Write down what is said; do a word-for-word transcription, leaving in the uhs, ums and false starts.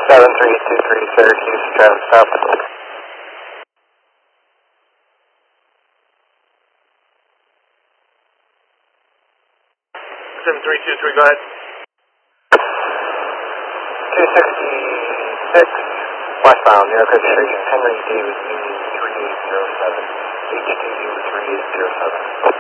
seven three two three Syracuse, Travis South. seven three two three, go ahead. two sixty-six, westbound, New York registration, Henry David Union three eight zero seven, H T U three eight zero seven.